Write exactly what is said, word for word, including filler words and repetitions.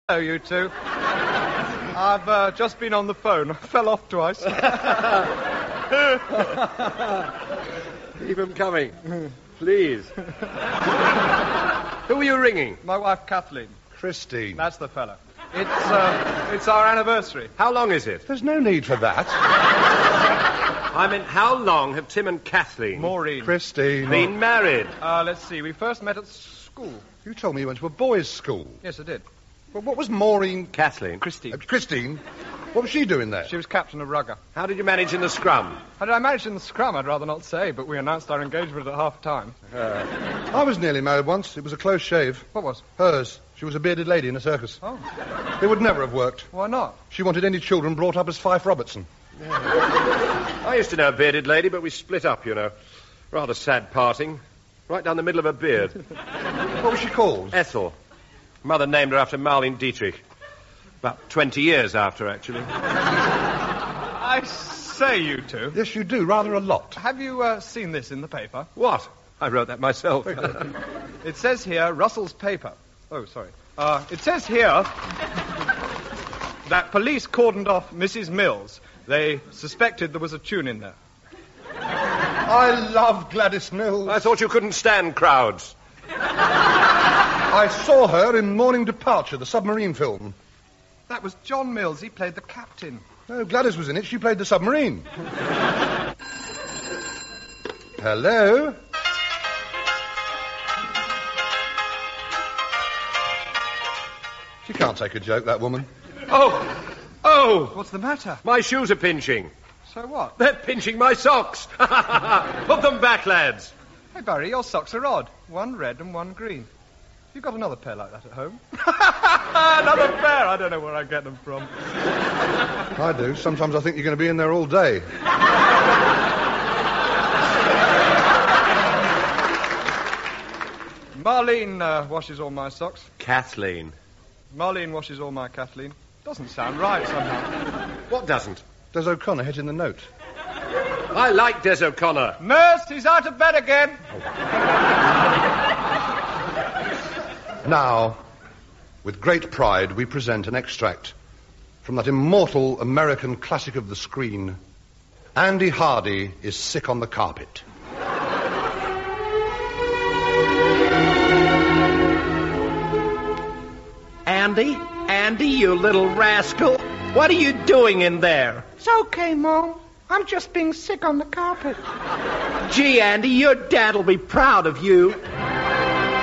Hello, you two. I've uh, just been on the phone. I fell off twice. Keep him coming. Please. Who are you ringing? My wife, Kathleen. Christine. That's the fella. It's, uh, it's our anniversary. How long is it? There's no need for that. I mean, how long have Tim and Kathleen Maureen. Christine. been married? Uh, let's see. We first met at school. You told me you went to a boys' school. Yes, I did. Well, what was Maureen... Kathleen. Christine. Uh, Christine? What was she doing there? She was captain of rugger. How did you manage in the scrum? How did I manage in the scrum? I'd rather not say, but we announced our engagement at half-time. I was nearly married once. It was a close shave. What was? Hers. She was a bearded lady in a circus. Oh. It would never have worked. Why not? She wanted any children brought up as Fife Robertson. I used to know a bearded lady, but we split up, you know. Rather sad parting. Right down the middle of her beard. What was she called? Ethel. Mother named her after Marlene Dietrich. About twenty years after, actually. I say, you two. Yes, you do. Rather a lot. Have you uh, seen this in the paper? What? I wrote that myself. It says here, Russell's paper. Oh, sorry. Uh, it says here that police cordoned off Missus Mills. They suspected there was a tune in there. I love Gladys Mills. I thought you couldn't stand crowds. I saw her in Morning Departure, the submarine film. That was John Mills. He played the captain. No, Gladys was in it. She played the submarine. Hello? She can't take a joke, that woman. Oh! Oh! What's the matter? My shoes are pinching. So what? They're pinching my socks. Put them back, lads. Hey, Barry, your socks are odd. One red and one green. You've got another pair like that at home? Another pair? I don't know where I get them from. I do. Sometimes I think you're going to be in there all day. Marlene uh, washes all my socks. Kathleen. Marlene washes all my Kathleen. Doesn't sound right somehow. What doesn't? Des O'Connor hit in the note. I like Des O'Connor. Nurse, he's out of bed again. Now, with great pride, we present an extract from that immortal American classic of the screen, Andy Hardy is Sick on the Carpet. Andy? Andy, you little rascal. What are you doing in there? It's okay, Mom. I'm just being sick on the carpet. Gee, Andy, your dad'll be proud of you.